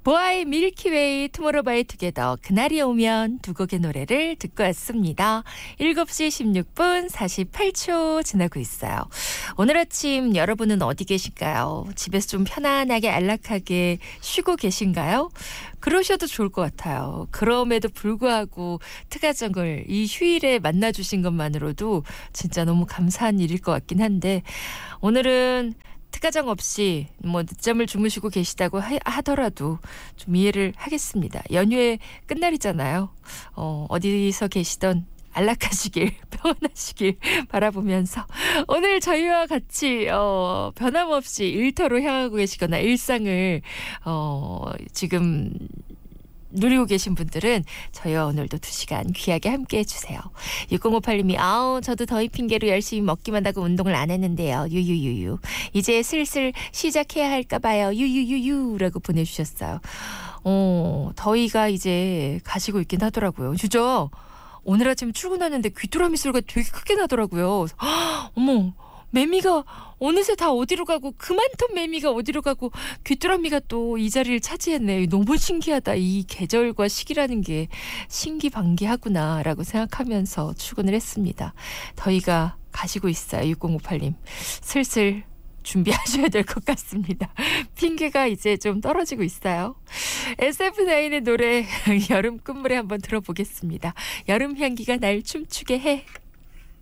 보아의 밀키웨이 투모로우바이 투게더 그날이 오면 두 곡의 노래를 듣고 왔습니다. 7시 16분 48초 지나고 있어요. 오늘 아침 여러분은 어디 계신가요? 집에서 좀 편안하게 안락하게 쉬고 계신가요? 그러셔도 좋을 것 같아요. 그럼에도 불구하고 특가정을 이 휴일에 만나주신 것만으로도 진짜 너무 감사한 일일 것 같긴 한데 오늘은 특가정 없이 뭐 늦잠을 주무시고 계시다고 하더라도 좀 이해를 하겠습니다. 연휴의 끝날이잖아요. 어디서 계시던 안락하시길 평안하시길 바라보면서 오늘 저희와 같이 변함없이 일터로 향하고 계시거나 일상을 지금 누리고 계신 분들은 저희와 오늘도 2시간 귀하게 함께해 주세요. 6058님이 저도 더위 핑계로 열심히 먹기만 하고 운동을 안 했는데요. 유유유유. 이제 슬슬 시작해야 할까 봐요. 유유유유라고 보내주셨어요. 더위가 이제 가시고 있긴 하더라고요. 진짜 오늘 아침 출근하는데 귀뚜라미 소리가 되게 크게 나더라고요. 어머, 매미가 어느새 다 어디로 가고 그 많던 매미가 어디로 가고 귀뚜라미가 또 이 자리를 차지했네. 너무 신기하다. 이 계절과 시기라는 게 신기방기하구나라고 생각하면서 출근을 했습니다. 더위가 가시고 있어요. 6058님. 슬슬 준비하셔야 될 것 같습니다. 핑계가 이제 좀 떨어지고 있어요. SF9의 노래 여름 끝물에 한번 들어보겠습니다. 여름 향기가 날 춤추게 해.